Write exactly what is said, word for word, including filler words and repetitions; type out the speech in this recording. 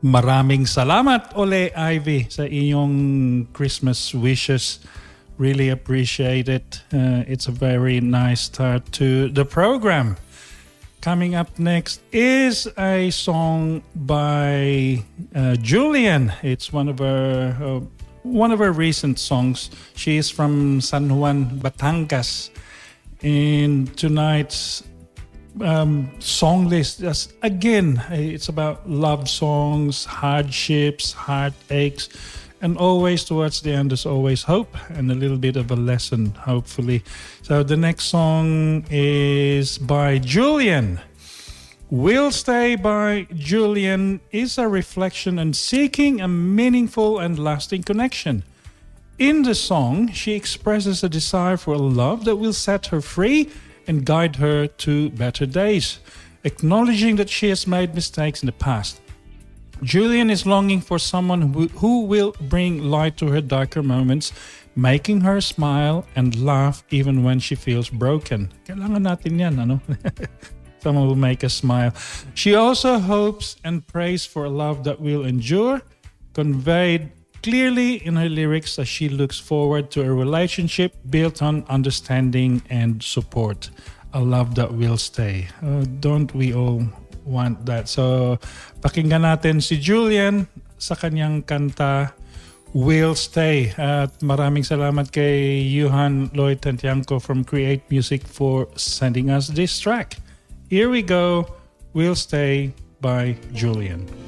Maraming salamat, Ole Ivy, sa iyong Christmas wishes. Really appreciate it. Uh, it's a very nice start to the program. Coming up next is a song by uh, Julian. It's one of her uh, one of her recent songs. She is from San Juan, Batangas. And tonight's um, song list, is, again, it's about love songs, hardships, heartaches, and always towards the end there's always hope and a little bit of a lesson, hopefully. So the next song is by Julian. Will Stay by Julian is a reflection on seeking a meaningful and lasting connection. In the song, she expresses a desire for a love that will set her free and guide her to better days, acknowledging that she has made mistakes in the past. Julian is longing for someone who, who will bring light to her darker moments, making her smile and laugh even when she feels broken. Kailangan natin yan, ano? Someone will make us smile. She also hopes and prays for a love that will endure, conveyed clearly in her lyrics as she looks forward to a relationship built on understanding and support. A love that will stay. Uh, don't we all want that? So, pakinggan natin si Julian sa kanyang kanta, Will Stay. At maraming salamat kay Johan Lloyd Tantiangco from Create Music for sending us this track. Here we go, Will Stay by Julian.